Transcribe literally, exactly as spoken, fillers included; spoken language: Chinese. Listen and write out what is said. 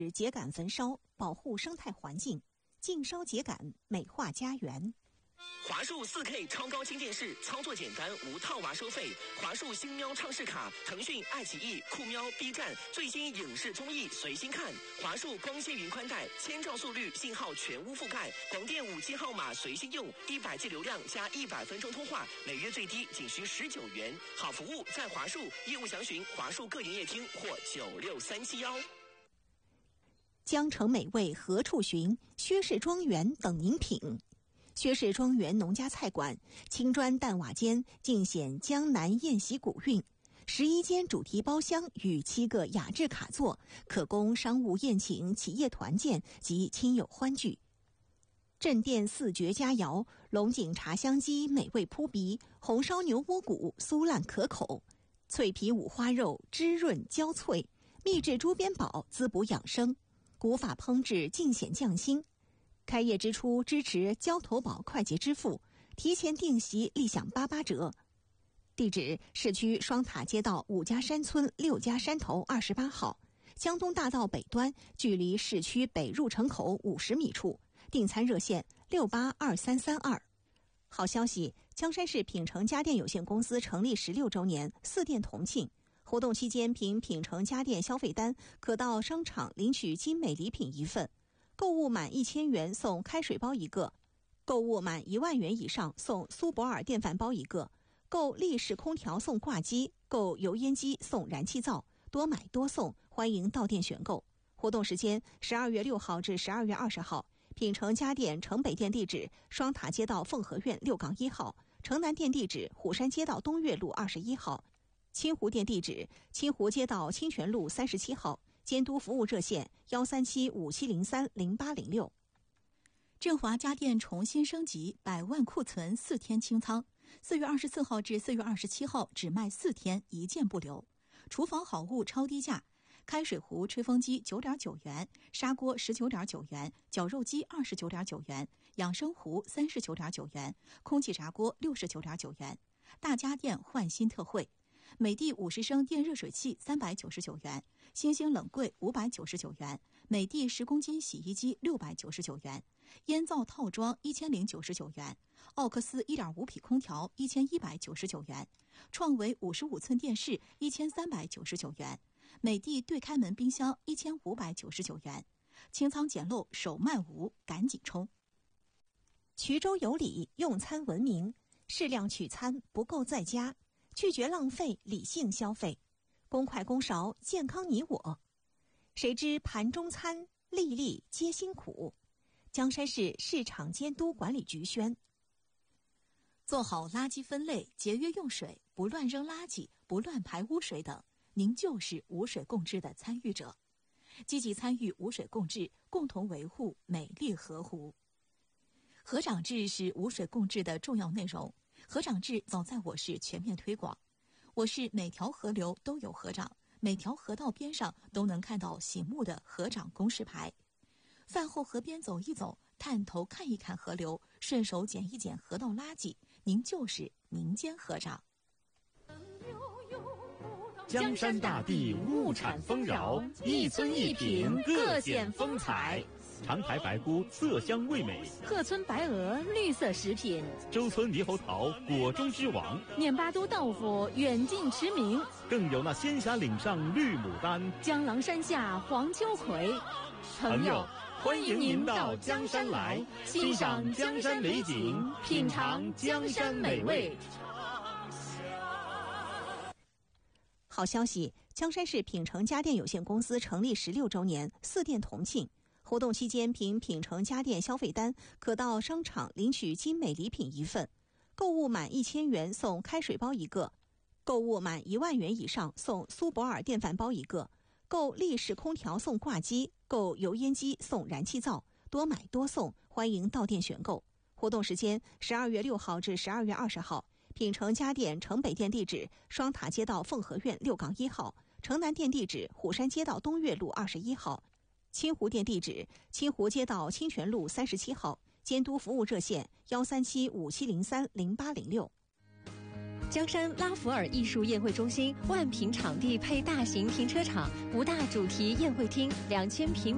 秸秆焚烧，保护生态环境，禁烧秸秆，美化家园。 华数 四K 超高清电视，操作简单，无套娃收费。华数星喵畅视卡，腾讯、爱奇艺、酷喵、B 站最新影视综艺随心看。华数光纤云宽带，千兆速率，信号全屋覆盖，广电五 G 号码随心用，一百 G 流量加一百分钟通话，每月最低仅需十九元。好服务在华数，业务详询华数各营业厅或九六三七幺。 江城美味何处寻？薛氏庄园等您品。薛氏庄园农家菜馆，青砖淡瓦间，尽显江南宴席古韵。十一间主题包厢与七个雅致卡座，可供商务宴请、企业团建及亲友欢聚。镇店四绝佳肴：龙井茶香鸡美味扑鼻，红烧牛窝骨酥烂可口，脆皮五花肉汁润焦脆，秘制猪鞭煲滋补养生，古法烹制尽显匠心。开业之初支持交投保快捷支付，提前订席立享八八折。地址：市区双塔街道五家山村六家山头二十八号，江东大道北端，距离市区北入城口五十米处。订餐热线六八二三三二。好消息！江山市品城家电有限公司成立十六周年，四店同庆。活动期间，凭品城家电消费单，可到商场领取精美礼品一份。购物满一千元送开水包一个，购物满一万元以上送苏泊尔电饭煲一个，购立式空调送挂机，购油烟机送燃气灶，多买多送，欢迎到店选购。活动时间十二月六号至十二月二十号，品城家电城北店地址双塔街道凤和苑六杠一号，城南店地址虎山街道东岳路二十一号，清湖店地址清湖街道清泉路三十七号。监督服务热线幺三七五七零三零八零六。 振华家电重新升级，百万库存四天清仓，四月二十四号至四月二十七号只卖四天，一件不留。厨房好物超低价，开水壶、吹风机九点九元，砂锅十九点九元，绞肉机二十九点九元，养生壶三十九点九元，空气炸锅六十九点九元。大家电换新特惠。美的五十升电热水器三百九十九元，星星冷柜五百九十九元，美的十公斤洗衣机六百九十九元，烟灶套装一千零九十九元，奥克斯一点五匹空调一千一百九十九元，创维五十五寸电视一千三百九十九元，美的对开门冰箱一千五百九十九元。清仓捡漏手慢无，赶紧冲！ 衢州有礼，用餐文明，适量取餐，不够在家。拒绝浪费，理性消费，公筷公勺，健康你我。谁知盘中餐，粒粒皆辛苦。江山市市场监督管理局宣。 做好垃圾分类，节约用水，不乱扔垃圾，不乱排污水等，您就是无水共治的参与者。积极参与无水共治，共同维护美丽河湖。河长制是无水共治的重要内容。河长制早在我市全面推广，我市每条河流都有河长，每条河道边上都能看到醒目的河长公示牌。饭后河边走一走，探头看一看河流，顺手捡一捡河道垃圾，您就是民间河长。 江山大地物产丰饶，一村一品各显风采。长台白菇色香味美， 鹤村白鹅绿色食品， 周村猕猴桃果中之王， 念巴都豆腐远近驰名， 更有那仙霞岭上绿牡丹， 江郎山下黄秋葵。 朋友，欢迎您到江山来，欣赏江山美景，品尝江山美味。 好消息！江山市品城家电有限公司成立十六周年，四店同庆。活动期间，凭品城家电消费单，可到商场领取精美礼品一份。购物满一千元送开水包一个，购物满一万元以上送苏泊尔电饭煲一个，购立式空调送挂机，购油烟机送燃气灶，多买多送，欢迎到店选购。活动时间十二月六号至十二月二十号，品城家电城北店地址双塔街道凤和苑六杠一号，城南店地址虎山街道东岳路二十一号。清湖店地址清湖街道清泉路三十七号，监督服务热线幺三七五七零三零八零六。 江山拉弗尔艺术宴会中心万平场地配大型停车场，五大主题宴会厅，两千平。